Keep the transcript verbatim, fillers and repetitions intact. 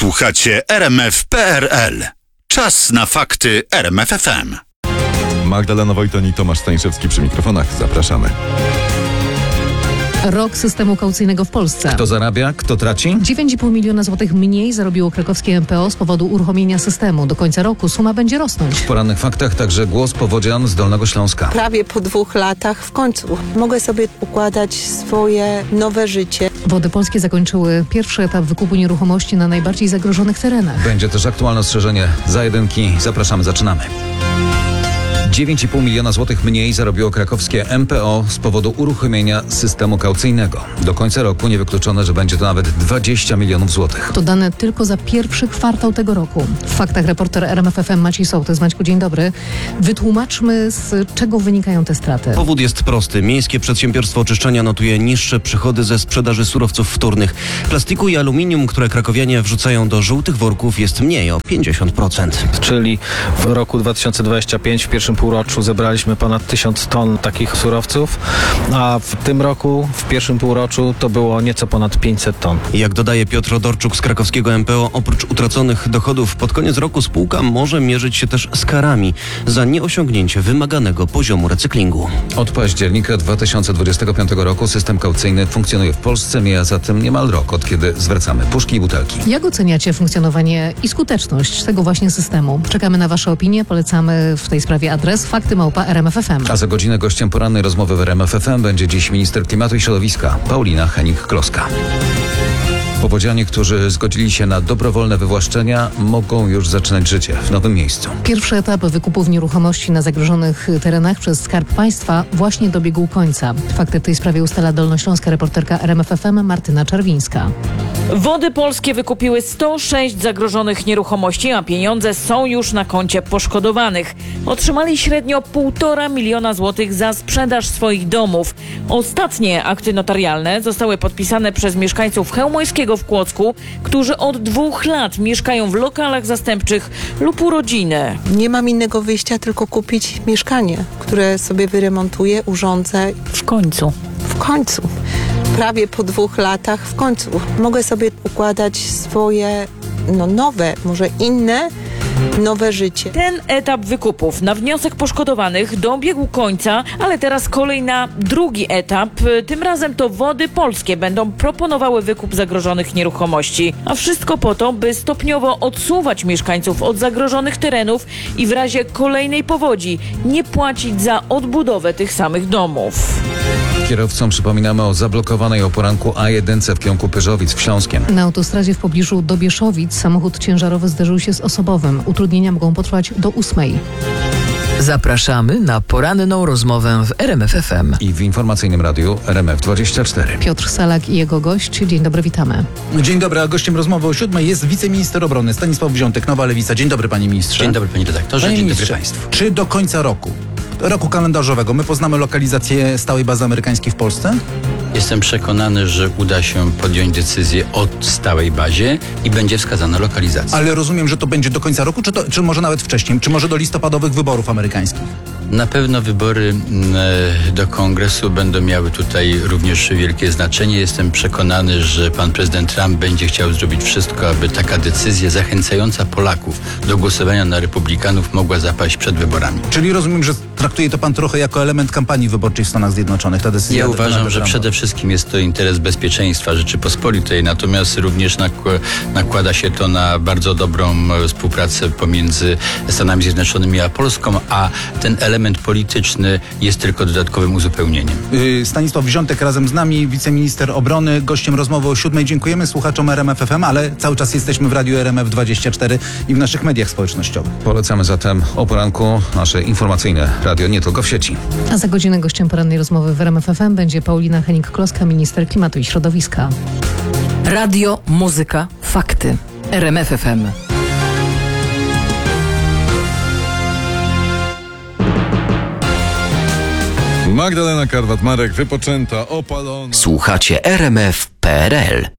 Słuchacie R M F kropka P R L. Czas na fakty R M F F M. Magdalena Wojton i Tomasz Staniszewski przy mikrofonach. Zapraszamy. Rok systemu kaucyjnego w Polsce. Kto zarabia, kto traci? dziewięć i pół miliona złotych mniej zarobiło krakowskie M P O z powodu uruchomienia systemu. Do końca roku suma będzie rosnąć. W porannych faktach także głos powodzian z Dolnego Śląska. Prawie po dwóch latach w końcu mogę sobie układać swoje nowe życie. Wody Polskie zakończyły pierwszy etap wykupu nieruchomości na najbardziej zagrożonych terenach. Będzie też aktualne ostrzeżenie za jedynki. Zapraszamy, zaczynamy. dziewięć i pół miliona złotych mniej zarobiło krakowskie M P O z powodu uruchomienia systemu kaucyjnego. Do końca roku niewykluczone, że będzie to nawet dwadzieścia milionów złotych. To dane tylko za pierwszy kwartał tego roku. W faktach reporter R M F F M Maciej Sołtys. Maćku, dzień dobry. Wytłumaczmy, z czego wynikają te straty. Powód jest prosty. Miejskie przedsiębiorstwo oczyszczania notuje niższe przychody ze sprzedaży surowców wtórnych. Plastiku i aluminium, które krakowianie wrzucają do żółtych worków, jest mniej o pięćdziesiąt procent. Czyli w roku dwa tysiące dwudziestym piątym w pierwszym półroczu zebraliśmy ponad tysiąc ton takich surowców, a w tym roku, w pierwszym półroczu to było nieco ponad pięćset ton. Jak dodaje Piotr Odorczuk z krakowskiego M P O, oprócz utraconych dochodów pod koniec roku spółka może mierzyć się też z karami za nieosiągnięcie wymaganego poziomu recyklingu. Od października dwa tysiące dwudziestego piątego roku system kaucyjny funkcjonuje w Polsce, mija zatem niemal rok, od kiedy zwracamy puszki i butelki. Jak oceniacie funkcjonowanie i skuteczność tego właśnie systemu? Czekamy na wasze opinie, polecamy w tej sprawie adres fakty małpa R M F F M. A za godzinę gościem porannej rozmowy w R M F F M będzie dziś minister klimatu i środowiska Paulina Hennig-Kloska. Powodzianie, którzy zgodzili się na dobrowolne wywłaszczenia, mogą już zaczynać życie w nowym miejscu. Pierwszy etap wykupów nieruchomości na zagrożonych terenach przez Skarb Państwa właśnie dobiegł końca. Fakty w tej sprawie ustala dolnośląska reporterka R M F F M Martyna Czerwińska. Wody Polskie wykupiły sto sześć zagrożonych nieruchomości, a pieniądze są już na koncie poszkodowanych. Otrzymali średnio półtora miliona złotych za sprzedaż swoich domów. Ostatnie akty notarialne zostały podpisane przez mieszkańców Chełmońskiego w Kłodzku, którzy od dwóch lat mieszkają w lokalach zastępczych lub u rodziny. Nie mam innego wyjścia, tylko kupić mieszkanie, które sobie wyremontuję, urządzę. W końcu. W końcu. Prawie po dwóch latach w końcu mogę sobie układać swoje no, nowe, może inne, nowe życie. Ten etap wykupów na wniosek poszkodowanych dobiegł końca, ale teraz kolej na drugi etap. Tym razem to Wody Polskie będą proponowały wykup zagrożonych nieruchomości. A wszystko po to, by stopniowo odsuwać mieszkańców od zagrożonych terenów i w razie kolejnej powodzi nie płacić za odbudowę tych samych domów. Kierowcom przypominamy o zablokowanej o poranku A jeden w kierunku Pyrzowic w Śląskiem. Na autostradzie w pobliżu Dobieszowic samochód ciężarowy zderzył się z osobowym. Utrudnienia mogą potrwać do ósmej. Zapraszamy na poranną rozmowę w R M F F M. I w informacyjnym radiu R M F dwadzieścia cztery. Piotr Salak i jego gość. Dzień dobry, witamy. Dzień dobry, a gościem rozmowy o siódmej jest wiceminister obrony Stanisław Wziątek, Nowa Lewica. Dzień dobry, panie ministrze. Dzień dobry, panie redaktorze. Panie Dzień ministrze, dobry państwu. Czy do końca roku, roku kalendarzowego, my poznamy lokalizację stałej bazy amerykańskiej w Polsce? Jestem przekonany, że uda się podjąć decyzję o stałej bazie i będzie wskazana lokalizacja. Ale rozumiem, że to będzie do końca roku, czy, to, czy może nawet wcześniej, czy może do listopadowych wyborów amerykańskich? Na pewno wybory e, do kongresu będą miały tutaj również wielkie znaczenie. Jestem przekonany, że pan prezydent Trump będzie chciał zrobić wszystko, aby taka decyzja zachęcająca Polaków do głosowania na republikanów mogła zapaść przed wyborami. Czyli rozumiem, że traktuje to pan trochę jako element kampanii wyborczej w Stanach Zjednoczonych, ta decyzja? Ja uważam, że Trumpa. przede wszystkim jest to interes bezpieczeństwa Rzeczypospolitej, natomiast również nakł- nakłada się to na bardzo dobrą współpracę pomiędzy Stanami Zjednoczonymi a Polską, a ten element polityczny jest tylko dodatkowym uzupełnieniem. Yy, Stanisław Wziątek razem z nami, wiceminister obrony, gościem rozmowy o siódmej. Dziękujemy słuchaczom R M F F M, ale cały czas jesteśmy w radiu R M F dwadzieścia cztery i w naszych mediach społecznościowych. Polecamy zatem o poranku nasze informacyjne radio, nie tylko w sieci. A za godzinę gościem porannej rozmowy w R M F F M będzie Paulina Hennig-Kloska, minister klimatu i środowiska. Radio, muzyka, fakty. R M F F M. Magdalena Karwat-Marek, wypoczęta, opalona. Słuchacie R M F P R L.